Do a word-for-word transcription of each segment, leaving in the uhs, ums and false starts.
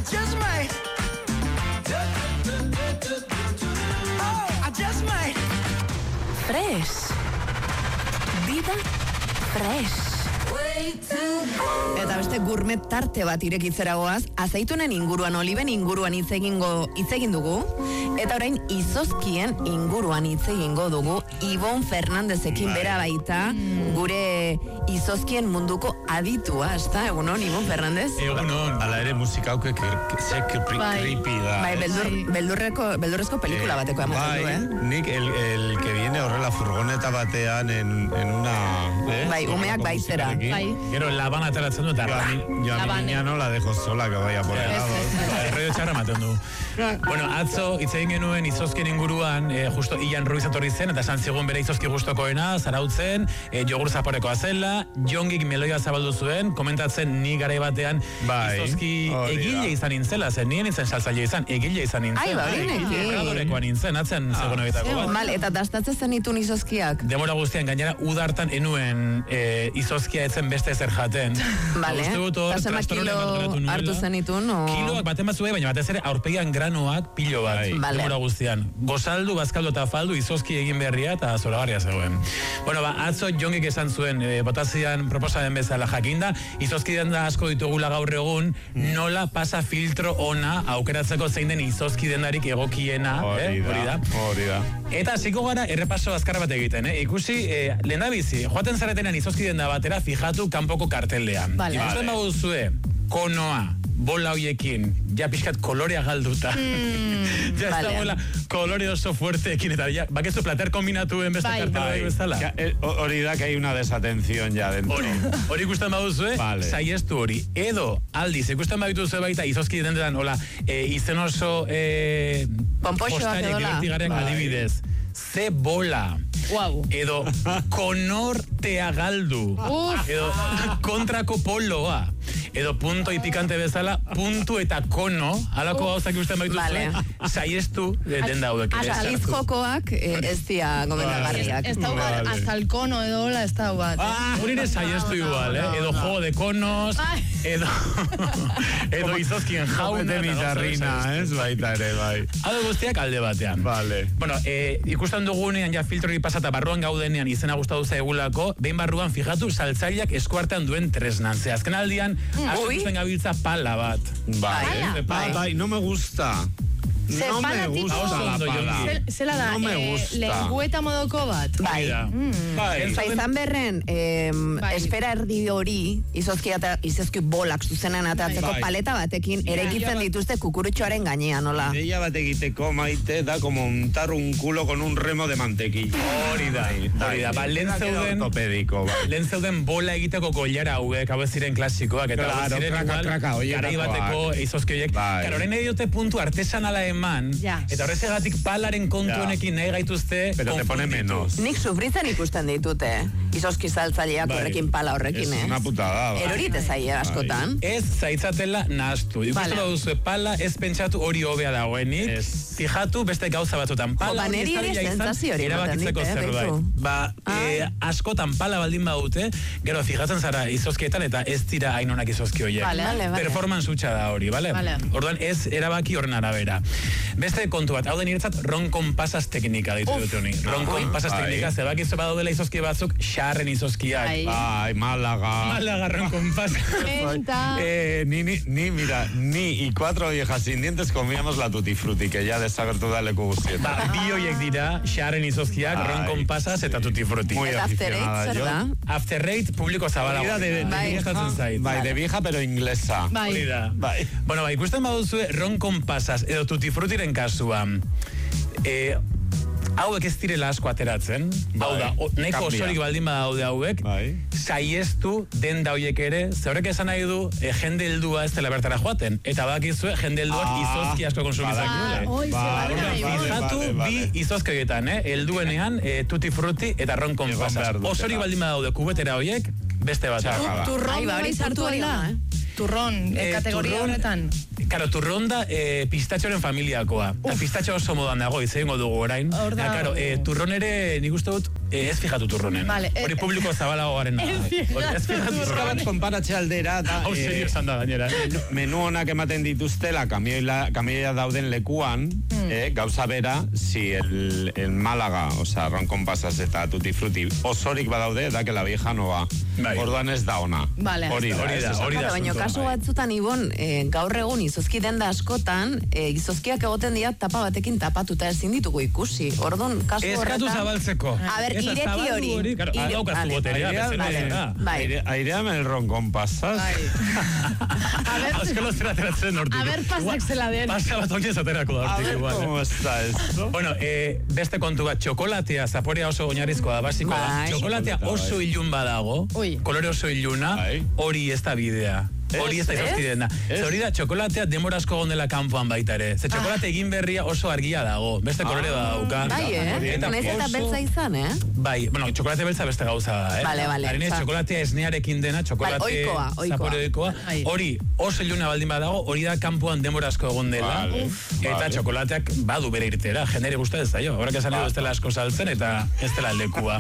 just might. Oh, I just might. Fresh. Vida fresh. Eta beste gourmet tarte bat irekitzera goaz, azeitunen inguruan, oliben inguruan hitz egingo hitz egin dugu, eta orain izozkien inguruan hitz egingo dugu. Ibon Fernandezekin bera baita, gure izozkien munduko aditua, ezta? Egunon, Ibon Fernandez? Egunon. Ala ere musika hauke ze creepy da. Bai, beldur, beldurreko, beldurrezko pelikula bateko ematen du, eh? Nik el, el que viene horrela furgoneta batean en, en una... ¿eh? Bai, umeak baizera. Bai. Gero laban ateratzen du eta yo a mi niña no la dejo sola que vaya por el lado. Erredio txarra ematen du. Bueno, atzo hitz egin genuen izozkien inguruan, eh, justo Ian Ruiz etorri zen, eta esan zigun bere izozki gustokoena, zarautzen, eh, jogur zaporekoa zela, Jongik meloia zabaldu zuen, komentatzen ni garai batean bai, izozki egile izan nintzela, zen nien nintzen saltzaile izan, egile izan nintzen. Ai, baurinekin. Pradorekoa nintzen, atzen ah, zegoen egitako bat. Mal, eta dastatzen zen itun izozkiak. Demora guztian, gainera, udartan enuen eh, izozkia etzen beste zer jaten. Vale, eta zema kilo hartu zen itun, o... Kiloak baten bat zuen, baina batez ere aurpegian granoak pilo bat. Vale. Demora guztian. Gozaldu, bazkaldu eta faldu, izozki egin berria eta zoragarria zegoen. Bueno, ba, atzo Jongik esan zuen, e, botazian proposamen bezala jakinda, izozki denda asko ditugula gaur egun, nola pasa filtro ona aukeratzeko zein den izozki dendarik egokiena, hori eh? da. Hori da. Eta hasiko gara errepaso azkarra bat egiten, eh? Ikusi, eh, lehendabizi, joaten zaretenan izozki denda batera, fijatu kanpoko kartelean. Vale. Ikusten vale. Baguzue, konoa, bola hoiekin, ja pixkat kolorea galduta. Mm, ja vale. Ez dagoela kolore oso fuerteekin, eta ja, bakezu plater kombinatuen beste kartela bezala. Hori da que hay una desatención ya dentro. Hori, hori ikusten baduzue, vale. Saiestu hori. Edo, aldiz, ikusten baduzue baita, izozki dendetan, hola, e, izen oso e, postariek divertigaren adibidez. Ze bola. Wow. Edo konortea galdu. Uf. Edo kontrako poloa. Edo punto ipikante bezala, puntu eta kono, alako gauzak usten baitu vale. Zuen, saiestu den daudek. Aliz jokoak ez dia gomendagarriak. Ez da bat, hasta el kono edo hola ez da bat. Ah, urine saiestu igual, eh? Edo juego de konos, edo edo izozkien jaun de bizarrina, ez baita ere, bai. Hado guztiak alde batean. Vale. Bueno, eh, ikusten dugunean ja filtrori pasata barruan gaudenean izena gustatu zaigulako, behin barruan fijatu saltzaileak eskuartean duen tresnan. Ze azken aldian, asko ikusten gabiltza pala bat. Bai, bai, bai, no me gusta. Se no me gusta la pala. Zela da, no me gusta. Eh, lengüeta modoko bat. Bai. Mm. Bai. Izan berren, eh, bai. Espera erdi hori, izozki eta izozki bolak zuzenan atatzeko bai. Paleta batekin, ere egitzen dituzte kukurutxoaren gainean, nola? Ideia bat egiteko, Maite, da como untar un culo con un remo de mantequilla. Hori da, hori da. Ba, lehen zeuden, lehen zeuden bola egiteko goilara hauek, hau ziren klasikoak, eta hau ziren igual, garai bateko izozki horiek. Karo, horren ediote puntu artesanala eman, ja. Eta horrezegatik palaren kontu honekin nahi gaituzte pero te pone menos. Nik sufritzen ikusten ditute, izozki saltzaileak bai. Horrekin pala horrekin, ez? Es una putada, bai. Erorite zaila askotan. Ez zaitzatela nahaztu. Ikusten vale. Baduzue pala, ez pentsatu hori hobea dagoenik, es. Fijatu beste gauza batzutan. Pala hori ez da sentsazio hori erabakitzeko zerbait. Ba, eh, askotan pala baldin badute, gero fijatzen zara izozkietan eta ez dira hainonak izozki horiek. Vale, vale, vale. Performance hutsa da hori, bale? Vale. Orduan ez erabaki horren arabera. Beste kontu bat, hau den niretzat ron konpasas teknika ditu dut honi. Ron konpasas teknika, zebak izo badaudela izozki batzuk, xarren izozkiak. Bai, Málaga. Málaga ron konpasas. eh, ni, ni, ni, mira, ni y cuatro viejas sin dientes comíamos la tutti frutti, que ya desagertu da leku guztietan. Ba, bi horiek dira, xarren izozkiak, ron konpasas eta tutti frutti. Muy aficionada, yo. After Eight publiko zabala. De, de, bai, de, bai, de vieja pero inglesa. Bai. Bai. Bueno, bai, ikusten baduzue ron konpasas edo tutti frutiren kasuan, eh, hauek ez direla asko ateratzen, bai. Hau da, o, neko osorik baldin badaude hauek, bai. Saiestu denda horiek ere, zeurek esan nahi du, eh, jende heldua ez dela bertara joaten, eta bakizue jende helduak ah, izozki asko konsumizak duele. Fijatu bi izozki horietan, eh? Helduenean, eh, tutti frutti eta ron konpasas. Osorik baldin badaude kubetera horiek, beste bat. Turron hori sartu da, eh? Turron, eh, kategoria horretan. Karo, turron da eh, pistatxoren familiakoa. Pistatxo oso modan dago, izango dugu orain. Claro, eh, turron ere, nik uste dut, eh, ez fijatu turronen. Vale, eh, Hori publiko zabalago garen nahi. Ez fijatu Ez fijatu Pizka bat turronen. konparatze aldera da... Hau eh, serio esan da gainera. menu- Menu honak ematen dituztela kamioila, kamioia dauden lekuan, eh, gauza bera, si el, el Málaga, o sea, ronkon pasas eta tutti frutti, osorik badaude, da que la vieja no va. Bai. Orduan ez da ona. Vale. Hori da, Hori da, ez hori da. Baina asuntoa, kasu bai. batzutan, Ibon, eh, gaur egun izozki denda askotan, eh, izozkiak egoten dira tapa batekin tapatuta ezin ditugu ikusi. Orduan, kasu Eskatu horretan... zabaltzeko. A ber, Eta ireki zabaldu hori. Claro, Ire- daukazu vale. boterea, Airea, bezero vale. da. Bai. Aire, aireame el ronkon pasas. Bai. A ver, Auskalo zera ateratzen hortik. A ber, pasak zela den. Pasa bat oinez aterako da A hortik ver igual. cómo está esto. Bueno, eh, beste kontu bat, txokolatea, zaporea oso oinarrizkoa da, basikoa da. Bai. Txokolatea Txokolata, oso bai. ilun badago, Ui. kolore oso iluna, Bai. hori ez da bidea. Hori ez da izozkiden da. Ez? Ze hori da, txokolatea demora asko gondela kanpoan baita ere. Ze txokolate egin berria oso argia dago. Beste kolore Ah. dauka. Bai, eh? Eta Naiz eta oso- beltza izan, eh? Bai, bueno, txokolate beltza beste gauza da, eh? Bale, bale, Harinez, oza. txokolatea esnearekin dena, txokolate Bai, ohikoa, ohikoa. zapore ohikoa. Bai. Hori oso iluna baldin badago, hori da kanpoan denbora asko egon dela. Vale, Eta vale. txokolateak badu bere irtera, jenderi gusta ez zaio. Horrek esan edo ez dela asko saltzen eta ez dela lekua.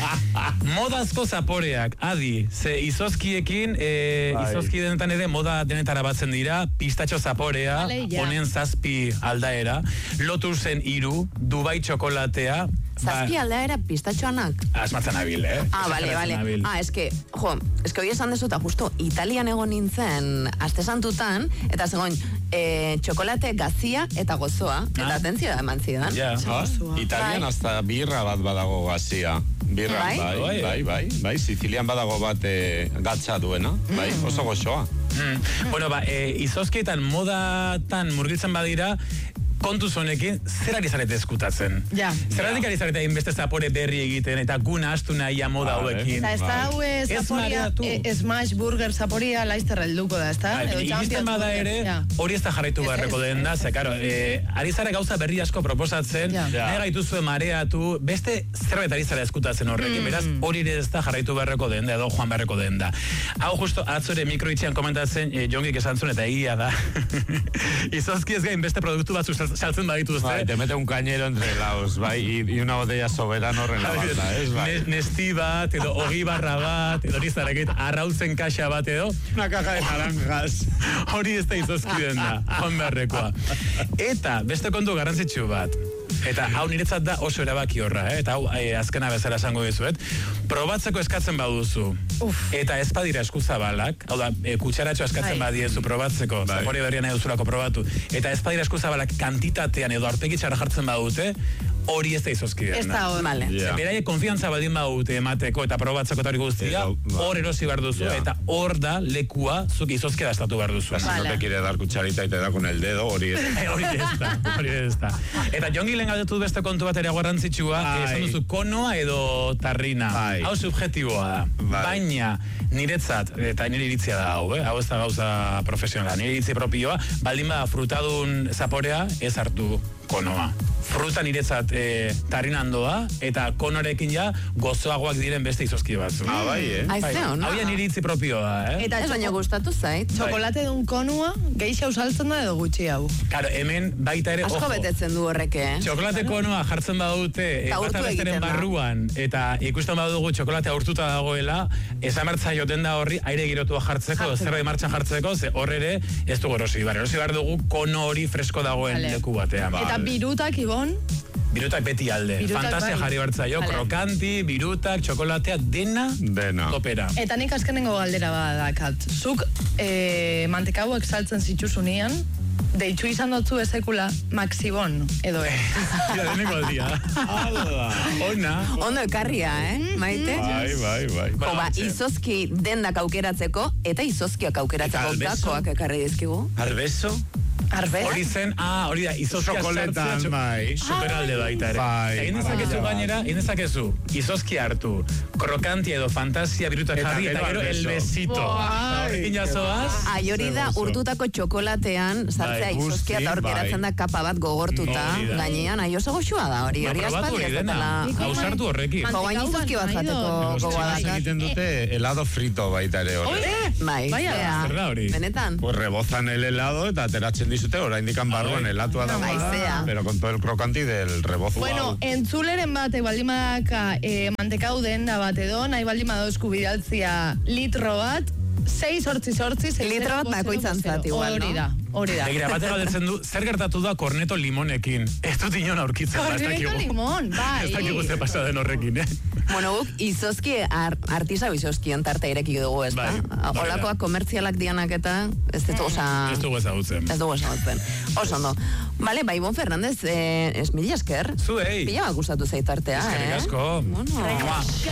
Modazko zaporeak, adi, ze izozkiekin, e, Bai. izozki denetan ere moda denetara batzen dira, pistatxo zaporea, Vale, ja. honen zazpi aldaera, Lotusen hiru, Dubai txokolatea, Zazpi aldaera pistatxoanak. asmatzen nabil, eh? Ah, bale, Esateratzen bale. nabil. Ah, eske, jo, eske hoi esan dezuta, justo, Italian egon nintzen aste santutan, eta zegoen, eh, txokolate gazia eta gozoa, eta Ah. atentzioa eman zidan. Ja. Ah, Italian Bai. hasta birra bat badago gazia. Birra, Bai? bai, Bai. bai, bai, bai, Sicilian badago bat eh, gatza duena, bai, oso goxoa. Mm. Bueno, ba, e, izozkietan modatan murgiltzen badira, kontuz honekin, zer ari zarete eskutatzen? Ja. Zeratik ari zarete hainbeste zapore berri egiten, eta guna astu nahia moda Vale. hauekin. Eta ez da hau eh, Ez zaporia, mareatu. eh, smash burger zaporia laizter helduko da, ez da? Bai, Edo Iristen Champions bada Burger, ere, ja. hori ez da jarraitu Ez, beharreko ez, den da, ze, karo, eh, ari zara gauza berri asko proposatzen, Ja. Ja. nahi gaituzue mareatu, beste zerbait ari zara eskutatzen horrekin, beraz, hori ere ez da jarraitu beharreko den da, edo joan beharreko den da. Hau justo, atzore mikroitxean komentatzen, eh, jongik esan zuen, eta egia da. Izozki ez gain beste produktu batzu sal- saltzen badituzte. Bai, te mete un cañero entre laos, bai, y, y una botella soberano horren la banda, ez, bai. Ne- Nesti bat, edo ogi barra bat, edo hori zarekit, arrautzen kaxa bat edo, Una caja de naranjas. hori ez da izozki den da, joan beharrekoa. Eta, beste kontu garrantzitsu bat, eta hau niretzat da oso erabaki horra, eh? Eta hau eh, azkena bezala esango dizuet, probatzeko eskatzen baduzu, eta ez badira eskuzabalak, hau da, e, kutsaratxo eskatzen Bai. badiezu probatzeko, Bai. zapore berrian nahi duzulako probatu, eta ez badira eskuzabalak kantitatean edo arpegitxara jartzen badute, hori ez da izozki den Ez da. da hor. Vale. Ja. Beraiek konfiantza baldin badute emateko eta probatzeko eta hori guztia, Edo, ba. hor erosi behar duzu, Ja. eta hor da lekua zuk izozkera estatu behar duzu. Si no Vale. te quiere dar cucharita y te da con el dedo, hori ez. Eh, hori ez da, hori ez da. Eta jongi lehen galdetu beste kontu bat ere garrantzitsua, Bai. esan duzu konoa edo tarrina. Bai. Hau subjektiboa da. Bai. Baina niretzat, eta nire iritzia da hau, eh? Hau ez da gauza profesionala, nire iritzi propioa, baldin bada frutadun zaporea ez hartu konoa. Fruta niretzat eh, tarrinandoa, eta konorekin ja gozoagoak diren beste izozki batzu. Ah, bai, eh? Aize, ona. Hau ja nire iritzi propioa, eh? Eta Ez baina txoko- gustatu zait. Txokolate dun konua, geisha usaltzen da edo gutxi hau. Claro, hemen baita ere, Asko ojo, betetzen du horrek, eh? txokolate konoa jartzen badute e, Eta bata urtu besteren egiten da. barruan, eta ikusten badugu txokolatea urtuta dagoela, esan martza joten da horri aire girotua jartzeko, Jartzeko. zerbait martxan jartzeko, ze hor ere ez dugu erosi behar. Erosi behar dugu kono hori fresko dagoen Vale. leku batean. Eta birutak, Ibon, Birutak beti alde. Birutak Fantasia bai. jarri bertzaio, Vale. krokanti, birutak, txokolatea, dena Dena. topera. eta nik azkenengo galdera badakat. Zuk eh, mantekauak saltzen zituzunean, deitu izan dutzu ezekula Maxibon, edo ez. Tira, deneko aldia. Ala. Ona. Ondo ekarria, eh, maite? Bai, bai, bai. Jo, ba, Balatzen. izozki dendak aukeratzeko, eta izozkiak aukeratzeko Eta albezo? gakoak ekarri dizkigu. Albeso? Arbe? Hori zen, ah, hori da, izozkia Txokoletan, sartzea, txo- bai. Superalde baita ere. Bai, Egin dezakezu bai. gainera, egin dezakezu, izozki hartu, krokantia edo fantasia birutak Eta jarri, eta gero gero el albeso. besito. Bai. Horrekin jazoaz, Ai, hori da, Zer gozo. urtutako txokolatean, sartzea Bai, izozkia eta hor guzti, geratzen bai. da kapa bat gogortuta, Hori da. gainean, ai oso goxua da hori, ba, hori probatu aspaldi hori ez dena, dela. hausartu horrekin. Man- Jo, baina izozki bat Mantekaua jateko nahi Los gogoa chinos dakat. egiten dute helado frito baita ere hori. Bai, Baina, zea, zer da hori? benetan. Pues rebozan el helado eta ateratzen dizute dizute, oraindik barruan helatua da, Haizea. pero con todo el crocanti del rebozo. Bueno, hau. entzuleren bate baldimaka eh, mantekauden da bat edo, nahi baldima dauzku bidaltzia litro bat, sei sortzi sortzi, sei Litro bat bakoitzan zat igual, no? Hori da, hori da. Begira, bate galdetzen du, zer gertatu da korneto limonekin? Ez dut inon aurkitzen. ba, ez Korneto dakigu. limon, bai. Ez dakigu ze pasa den horrekin, eh? Bueno, guk izozki, ar, artisau izozkien tarte ireki dugu, ez da? Bai, hori da. Olakoak komertzialak dianak eta ez dut, osa... Ez dugu ezagutzen. Ez dugu esagutzen. Oso ondo. Vale, ba, Ibon Fernandez, eh, es mila esker. Zuei. Pila bat gustatu zait tartea, eh? Eskerrik asko. Bueno. Mua.